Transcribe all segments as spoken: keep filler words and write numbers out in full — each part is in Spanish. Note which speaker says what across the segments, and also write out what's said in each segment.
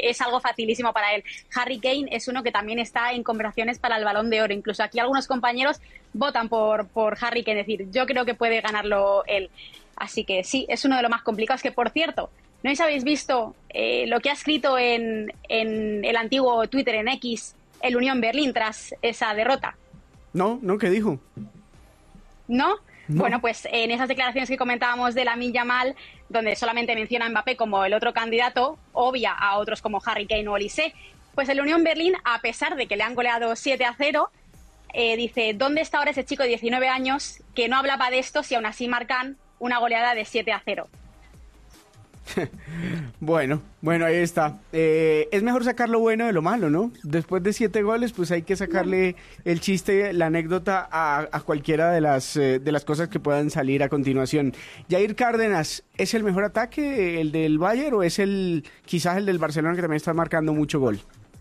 Speaker 1: que es algo facilísimo para él. Harry Kane es uno que también está en conversaciones para el Balón de Oro. Incluso aquí algunos compañeros votan por, por Harry Kane, es decir, yo creo que puede ganarlo él. Así que sí, es uno de los más complicados, que por cierto, no sé si habéis visto eh, lo que ha escrito en, en el antiguo Twitter, en X, el Unión Berlín tras esa derrota.
Speaker 2: No, no, ¿qué dijo?
Speaker 1: ¿No?
Speaker 2: No.
Speaker 1: Bueno, pues en esas declaraciones que comentábamos de Lamine Yamal, donde solamente menciona a Mbappé como el otro candidato, obvia a otros como Harry Kane o Olise, pues el Unión Berlín, a pesar de que le han goleado siete a cero, eh, dice, ¿dónde está ahora ese chico de diecinueve años que no hablaba de esto si aún así marcan una goleada de siete a cero?
Speaker 2: Bueno, bueno, ahí está. Eh, es mejor sacar lo bueno de lo malo, ¿no? Después de siete goles, pues hay que sacarle el chiste, la anécdota a, a cualquiera de las, eh, de las cosas que puedan salir a continuación. Jair Cárdenas, ¿es el mejor ataque el del Bayern o es el quizás el del Barcelona, que también está marcando mucho gol?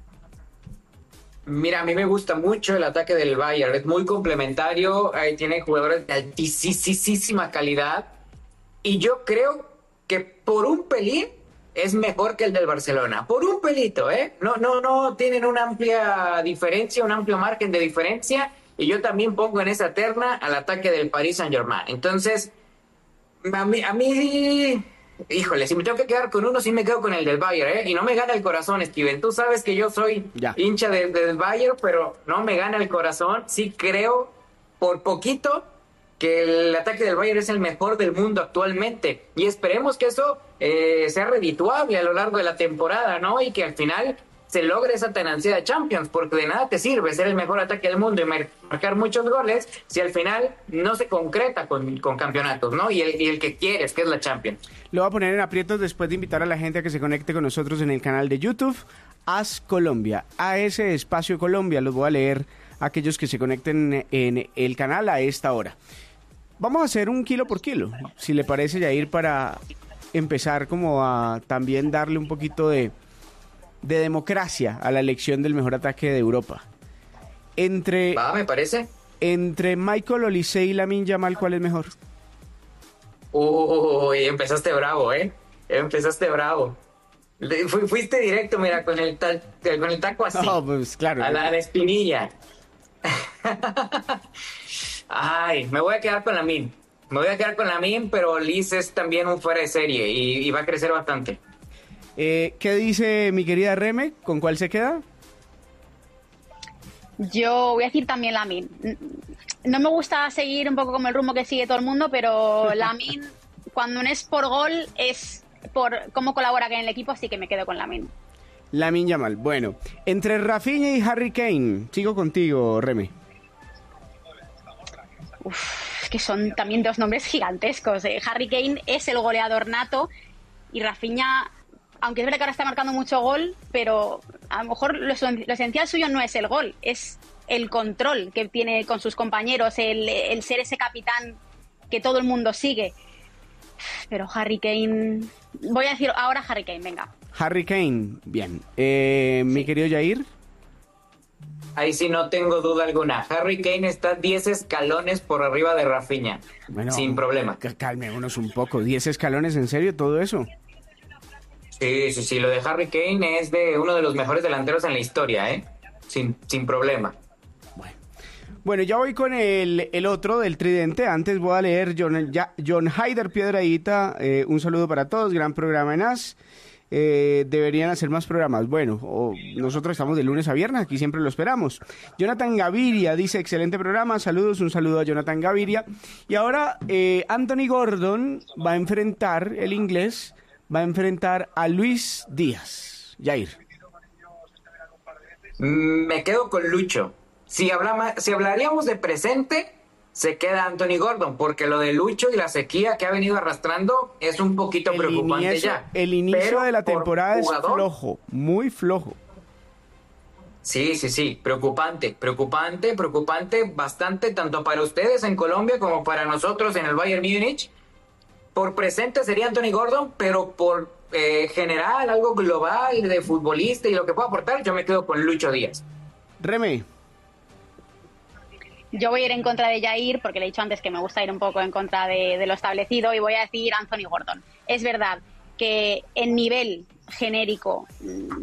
Speaker 3: Mira, a mí me gusta mucho el ataque del Bayern, es muy complementario, eh, tiene jugadores de altísima calidad y yo creo que por un pelín es mejor que el del Barcelona, por un pelito, ¿eh? No, no, no tienen una amplia diferencia, un amplio margen de diferencia, y yo también pongo en esa terna al ataque del Paris Saint-Germain. Entonces, a mí, a mí, híjole, si me tengo que quedar con uno, sí me quedo con el del Bayern, ¿eh? Y no me gana el corazón, Steven. Tú sabes que yo soy
Speaker 2: ya.
Speaker 3: hincha de, de, del Bayern, pero no me gana el corazón. Sí creo, por poquito, que el ataque del Bayern es el mejor del mundo actualmente, y esperemos que eso eh, sea redituable a lo largo de la temporada, ¿no? Y que al final se logre esa tenancia de Champions, porque de nada te sirve ser el mejor ataque del mundo y marcar muchos goles si al final no se concreta con, con campeonatos, ¿no? Y el, y el que quieres, que es la Champions.
Speaker 2: Lo voy a poner en aprietos después de invitar a la gente a que se conecte con nosotros en el canal de YouTube, As Colombia, A S Espacio Colombia. Los voy a leer a aquellos que se conecten en el canal a esta hora. Vamos a hacer un kilo por kilo, si le parece, Yair, para empezar como a también darle un poquito de, de democracia a la elección del mejor ataque de Europa. Entre,
Speaker 3: Va, me parece.
Speaker 2: Entre Michael Olise y Lamine Yamal, ¿cuál es mejor?
Speaker 3: Uy, empezaste bravo, ¿eh? Empezaste bravo. Fu- fuiste directo, mira, con el, tal, con el taco así.
Speaker 2: No, pues claro.
Speaker 3: A la, a la espinilla. Ay, me voy a quedar con Lamine. Me voy a quedar con Lamine, pero Liz es también un fuera de serie y, y va a crecer bastante.
Speaker 2: Eh, ¿Qué dice mi querida Reme? ¿Con cuál se queda?
Speaker 1: Yo voy a decir también Lamine. No me gusta seguir un poco como el rumbo que sigue todo el mundo, pero Lamine, cuando no es por gol, es por cómo colabora en el equipo, así que me quedo con Lamine.
Speaker 2: Lamine Yamal. Bueno, entre Rafinha y Harry Kane, sigo contigo, Reme.
Speaker 1: Uf, es que son también dos nombres gigantescos. Eh. Harry Kane es el goleador nato y Rafinha, aunque es verdad que ahora está marcando mucho gol, pero a lo mejor lo, lo esencial suyo no es el gol, es el control que tiene con sus compañeros, el, el ser ese capitán que todo el mundo sigue. Pero Harry Kane... Voy a decir ahora Harry Kane, venga.
Speaker 2: Harry Kane, bien. Eh, sí. Mi querido Yair.
Speaker 3: Ahí sí no tengo duda alguna. Harry Kane está diez escalones por arriba de Rafinha. Bueno, sin problema.
Speaker 2: Calmémonos un poco. ¿diez escalones? ¿En serio todo eso?
Speaker 3: Sí, sí, sí. Lo de Harry Kane es de uno de los mejores delanteros en la historia, ¿eh? Sin, sin problema.
Speaker 2: Bueno. Bueno, ya voy con el, el otro del tridente. Antes voy a leer John, ya, John Haider Piedradita. Eh, un saludo para todos. Gran programa en A S. Eh, deberían hacer más programas. Bueno, o nosotros estamos de lunes a viernes, aquí siempre lo esperamos. Jonathan Gaviria dice, excelente programa, saludos, un saludo a Jonathan Gaviria. Y ahora eh, Anthony Gordon va a enfrentar, el inglés, va a enfrentar a Luis Díaz. Jair.
Speaker 3: Me quedo con Lucho. Si, hablama, si hablaríamos de presente, se queda Anthony Gordon, porque lo de Lucho y la sequía que ha venido arrastrando es un poquito el preocupante
Speaker 2: inicio,
Speaker 3: ya.
Speaker 2: El inicio Pero de la temporada
Speaker 3: jugador,
Speaker 2: es flojo, muy flojo.
Speaker 3: Sí, sí, sí, preocupante, preocupante, preocupante bastante, tanto para ustedes en Colombia como para nosotros en el Bayern Múnich. Por presente sería Anthony Gordon, pero por eh, general, algo global de futbolista y lo que pueda aportar, yo me quedo con Lucho Díaz.
Speaker 2: Reme.
Speaker 1: Yo voy a ir en contra de Jair, porque le he dicho antes que me gusta ir un poco en contra de, de lo establecido, y voy a decir Anthony Gordon. Es verdad que en nivel genérico